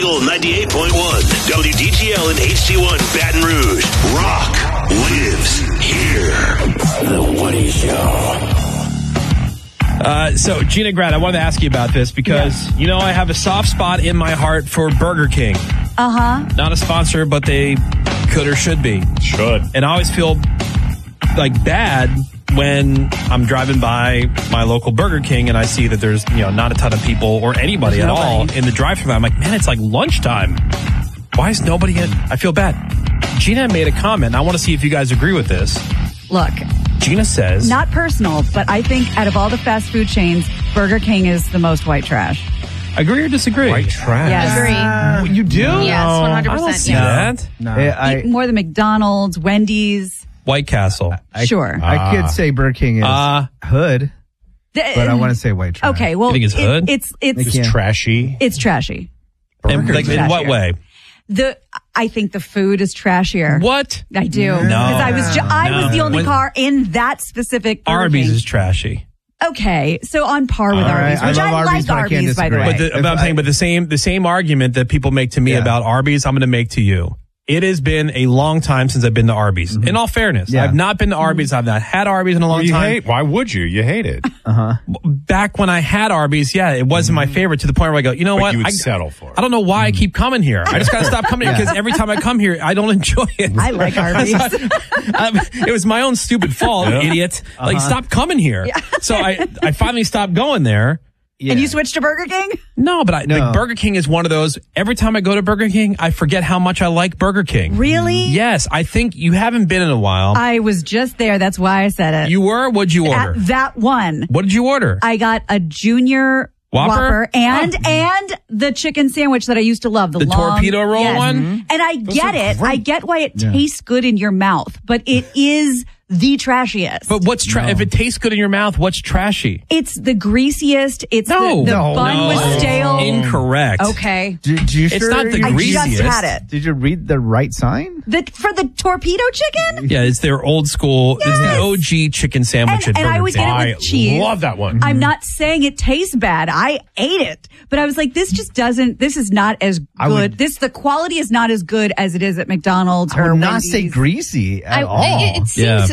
Diesel 98.1, WDTL and HD1 Baton Rouge. Rock lives here. The Woody Show. So, Gina Grad, I wanted to ask you about this because, I have a soft spot in my heart for Burger King. Not a sponsor, but they could or should be. Should. And I always feel like bad when I'm driving by my local Burger King and I see that there's, not a ton of people or anybody at all in the drive-thru. I'm like, man, it's like lunchtime. Why is nobody in? I feel bad. Gina made a comment. I want to see if you guys agree with this. Look. Gina says... Not personal, but I think out of all the fast food chains, Burger King is the most white trash. Agree or disagree? White trash. Yes. You do? Yes, 100%. I don't see yes. that. No. Eat more than McDonald's, Wendy's. White Castle. Sure. I could say Burger King is hood, but I want to say white trash. Okay, well, you think it's hood? It's trashy. It's trashy. And, like, in what way? I think the food is trashier. What? I do. No. Because I was the only car in that specific Burger Arby's King. is trashy. Okay, so on par with Arby's, which I like Arby's, by the way. But I'm saying, the same argument that people make to me about Arby's, I'm going to make to you. It has been a long time since I've been to Arby's. In all fairness, I've not been to Arby's. I've not had Arby's in a long time. Why would you? You hate it. Back when I had Arby's, it wasn't my favorite to the point where I go, you know what? You would settle for it. I don't know why I keep coming here. I just got to stop coming here because every time I come here, I don't enjoy it. I like Arby's. It was my own stupid fault, idiot. Like, stop coming here. So I finally stopped going there. And you switched to Burger King? No, but like, Burger King is one of those, every time I go to Burger King, I forget how much I like Burger King. Really? Yes, I think you haven't been in a while. I was just there. That's why I said it. You were? What'd you order? At that one. What did you order? I got a junior Whopper and the chicken sandwich that I used to love. The long, torpedo roll one? And I get it. Great. I get why it tastes good in your mouth, but it is the trashiest. But what's if it tastes good in your mouth, what's trashy? It's the greasiest. It's the bun was stale. Incorrect. Okay. It's not the greasiest. I just had it. Did you read the right sign? For the torpedo chicken? Yeah, it's their old school. It's the OG chicken sandwich at Burger I always King. get it with cheese. Love that one. I'm not saying it tastes bad. I ate it. But I was like, this is not as good. The quality is not as good as it is at McDonald's or I would not Wendy's. say greasy at all. It seems